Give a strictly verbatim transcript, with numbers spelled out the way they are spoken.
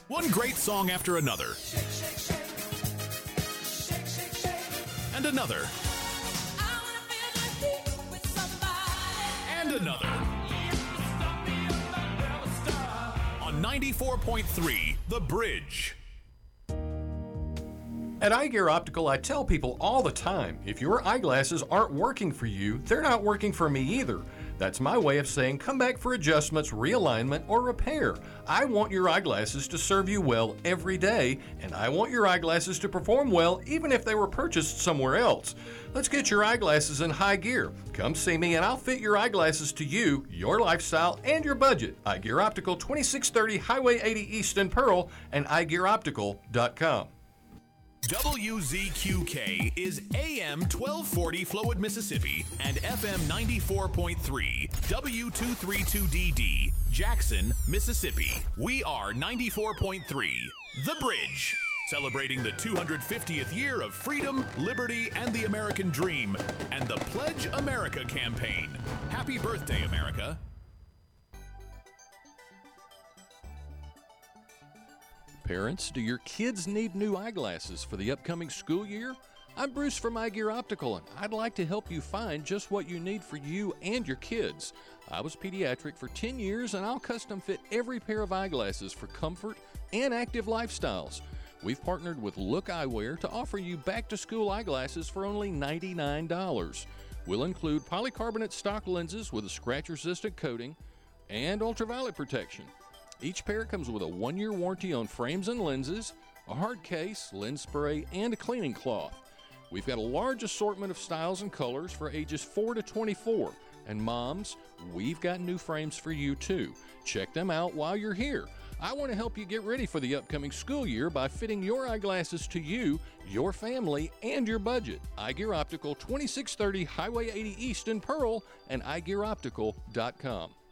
One great song after another. And another. And another. On ninety-four point three, The Bridge. At Eye Gear Optical, I tell people all the time, if your eyeglasses aren't working for you, they're not working for me either. That's my way of saying come back for adjustments, realignment, or repair. I want your eyeglasses to serve you well every day, and I want your eyeglasses to perform well even if they were purchased somewhere else. Let's get your eyeglasses in high gear. Come see me and I'll fit your eyeglasses to you, your lifestyle, and your budget. Eye Gear Optical, twenty-six thirty Highway eighty East in Pearl, and eye gear optical dot com. W Z Q K is A M twelve forty Flowood, Mississippi, and F M ninety-four point three W two thirty-two D D Jackson, Mississippi. We are ninety-four point three The Bridge, celebrating the two hundred fiftieth year of freedom, liberty, and the American dream, and the Pledge America campaign. Happy birthday, America. Parents, do your kids need new eyeglasses for the upcoming school year? I'm Bruce from Eye Gear Optical, and I'd like to help you find just what you need for you and your kids. I was pediatric for ten years, and I'll custom fit every pair of eyeglasses for comfort and active lifestyles. We've partnered with Look Eyewear to offer you back-to-school eyeglasses for only ninety-nine dollars. We'll include polycarbonate stock lenses with a scratch-resistant coating and ultraviolet protection. Each pair comes with a one-year warranty on frames and lenses, a hard case, lens spray, and a cleaning cloth. We've got a large assortment of styles and colors for ages four to twenty-four. And moms, we've got new frames for you too. Check them out while you're here. I want to help you get ready for the upcoming school year by fitting your eyeglasses to you, your family, and your budget. Eye Gear Optical, twenty-six thirty Highway eighty East in Pearl, and eye gear optical dot com.